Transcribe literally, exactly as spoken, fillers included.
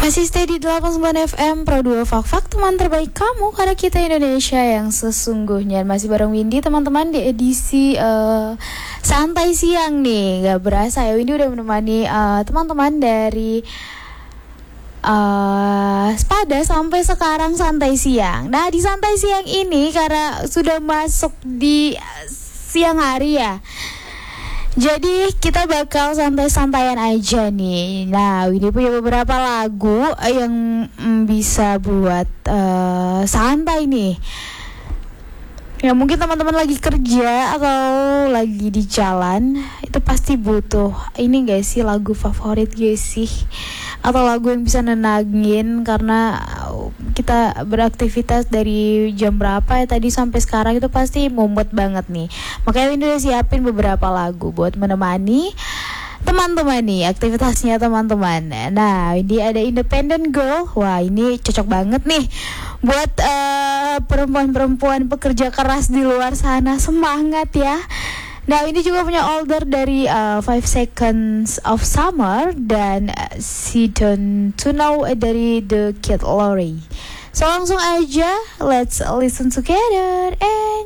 Masih stay di delapan puluh sembilan F M Pro dua Fak-Fak, teman terbaik kamu karena kita Indonesia yang sesungguhnya. Masih bareng Windy teman-teman di edisi uh, santai siang nih. Gak berasa ya, Windy udah menemani uh, teman-teman dari uh, Spada sampai sekarang santai siang. Nah, di santai siang ini karena sudah masuk di siang hari ya, jadi kita bakal santai-santaian aja nih. Nah, ini punya beberapa lagu yang mm, bisa buat uh, santai nih. Ya mungkin teman-teman lagi kerja atau lagi di jalan, itu pasti butuh ini gak sih, lagu favorit gak sih? Atau lagu yang bisa nenangin, karena kita beraktivitas dari jam berapa ya tadi sampai sekarang itu pasti mumet banget nih. Makanya Windy udah siapin beberapa lagu buat menemani teman-teman nih aktivitasnya teman-teman. Nah, ini ada Independent Girl. Wah, ini cocok banget nih buat uh, perempuan-perempuan pekerja keras di luar sana. Semangat ya. Nah, ini juga punya Older dari uh, Five Seconds of Summer dan uh, She Don't To Know dari The Kid Laroi. So langsung aja, let's listen together and